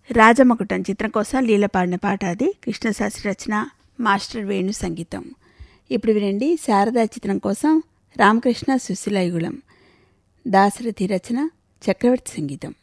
రాజమకుటం చిత్రం కోసం లీల పాడిన పాట అది. కృష్ణశాస్త్రి రచన, మాస్టర్ వేణు సంగీతం. ఇప్పుడు వినండి శారదా చిత్రం కోసం రామకృష్ణ సుశీలాయుగుళం, దాశరథి రచన, చక్రవర్తి సంగీతం.